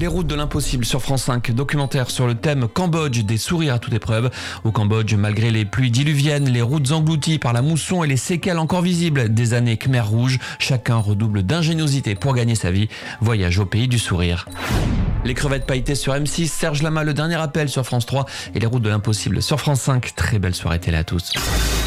Les routes de l'impossible sur France 5, documentaire sur le thème Cambodge, des sourires à toute épreuve. Au Cambodge, malgré les pluies diluviennes, les routes englouties par la mousson et les séquelles encore visibles des années Khmer Rouge, chacun redouble d'ingéniosité pour gagner sa vie. Voyage au pays du sourire. Les crevettes pailletées sur M6, Serge Lama, le dernier appel sur France 3 et les routes de l'impossible sur France 5. Très belle soirée télé à tous.